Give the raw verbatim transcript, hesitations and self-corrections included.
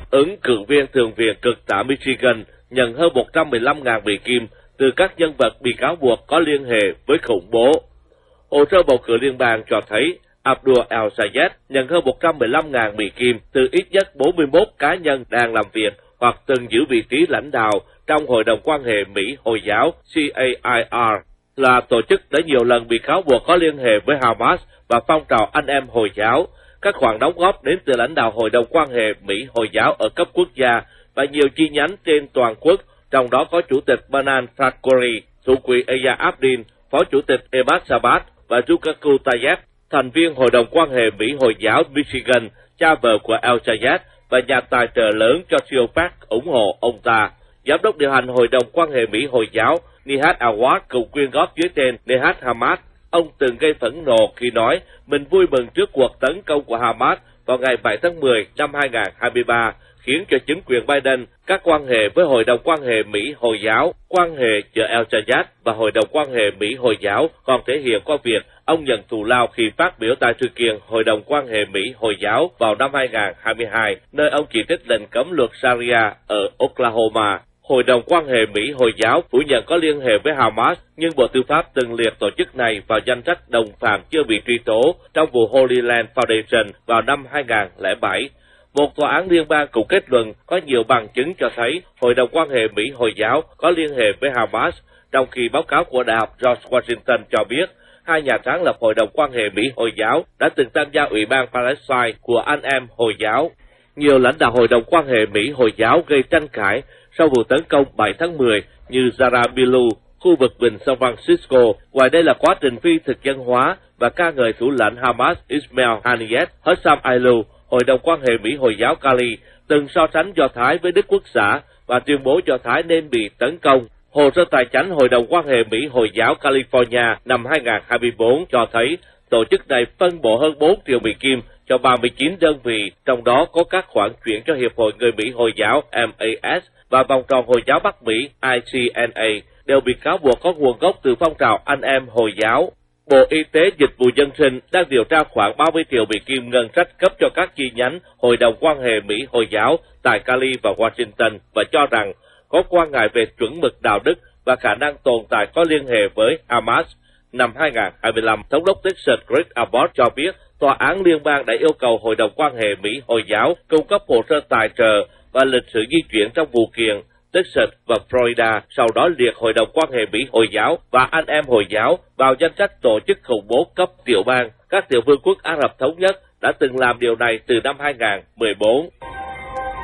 ứng cử viên thượng viện cực tả Michigan nhận hơn một trăm mười lăm nghìn Mỹ Kim từ các nhân vật bị cáo buộc có liên hệ với khủng bố. Hồ sơ bầu cử liên bang cho thấy Abdul El-Sayed nhận hơn một trăm mười lăm nghìn Mỹ Kim từ ít nhất bốn mươi mốt cá nhân đang làm việc hoặc từng giữ vị trí lãnh đạo trong Hội đồng quan hệ Mỹ-Hồi giáo C A I R, là tổ chức đã nhiều lần bị cáo buộc có liên hệ với Hamas và phong trào anh em Hồi giáo. Các khoản đóng góp đến từ lãnh đạo Hội đồng quan hệ Mỹ-Hồi giáo ở cấp quốc gia và nhiều chi nhánh trên toàn quốc, trong đó có Chủ tịch Banan Fakhoury, thủ quỹ Eya Abdin, Phó Chủ tịch Ehad Sabat và Zukaku Tayeb, thành viên Hội đồng quan hệ Mỹ-Hồi giáo Michigan, cha vợ của El-Sayed và nhà tài trợ lớn cho Siopac ủng hộ ông ta. Giám đốc điều hành Hội đồng quan hệ Mỹ-Hồi giáo Nihat Awad cùng quyên góp dưới tên Nehat Hamad. Ông từng gây phẫn nộ khi nói mình vui mừng trước cuộc tấn công của Hamas vào ngày bảy tháng mười năm hai nghìn không trăm hai mươi ba, khiến cho chính quyền Biden các quan hệ với Hội đồng quan hệ Mỹ-Hồi giáo, quan hệ giữa El-Sayed và Hội đồng quan hệ Mỹ-Hồi giáo còn thể hiện qua việc ông nhận thù lao khi phát biểu tại sự kiện Hội đồng quan hệ Mỹ-Hồi giáo vào năm hai nghìn không trăm hai mươi hai, nơi ông chỉ trích lệnh cấm luật Sharia ở Oklahoma. Hội đồng quan hệ Mỹ-Hồi giáo phủ nhận có liên hệ với Hamas, nhưng Bộ Tư pháp từng liệt tổ chức này vào danh sách đồng phạm chưa bị truy tố trong vụ Holy Land Foundation vào năm hai nghìn không trăm lẻ bảy. Một tòa án liên bang cũng kết luận có nhiều bằng chứng cho thấy Hội đồng quan hệ Mỹ-Hồi giáo có liên hệ với Hamas, trong khi báo cáo của Đại học George Washington cho biết hai nhà sáng lập Hội đồng quan hệ Mỹ-Hồi giáo đã từng tham gia Ủy ban Palestine của anh em Hồi giáo. Nhiều lãnh đạo Hội đồng quan hệ Mỹ-Hồi giáo gây tranh cãi sau vụ tấn công bảy tháng mười như Zara Bilu, khu vực Vịnh San Francisco. Ngoài đây là quá trình phi thực dân hóa và ca ngợi thủ lãnh Hamas Ismail Haniyeh. Hussam Ailu, Hội đồng quan hệ Mỹ-Hồi giáo Cali, từng so sánh Do Thái với Đức Quốc xã và tuyên bố Do Thái nên bị tấn công. Hồ sơ tài chánh Hội đồng quan hệ Mỹ-Hồi giáo California năm hai nghìn không trăm hai mươi tư cho thấy tổ chức này phân bổ hơn bốn triệu Mỹ Kim cho ba mươi chín đơn vị, trong đó có các khoản chuyển cho Hiệp hội Người Mỹ Hồi giáo M A S và vòng tròn Hồi giáo Bắc Mỹ I C N A, đều bị cáo buộc có nguồn gốc từ phong trào anh em Hồi giáo. Bộ Y tế Dịch vụ Dân sinh đang điều tra khoảng ba mươi triệu Mỹ Kim ngân sách cấp cho các chi nhánh Hội đồng quan hệ Mỹ-Hồi giáo tại Cali và Washington và cho rằng có quan ngại về chuẩn mực đạo đức và khả năng tồn tại có liên hệ với Hamas. Năm hai nghìn không trăm hai mươi lăm, Thống đốc Texas Greg Abbott cho biết tòa án liên bang đã yêu cầu Hội đồng quan hệ Mỹ-Hồi giáo cung cấp hồ sơ tài trợ và lịch sử di chuyển trong vụ kiện. Texas và Florida sau đó liệt Hội đồng quan hệ Mỹ-Hồi giáo và anh em Hồi giáo vào danh sách tổ chức khủng bố cấp tiểu bang. Các tiểu vương quốc Ả Rập Thống Nhất đã từng làm điều này từ năm hai nghìn không trăm mười bốn.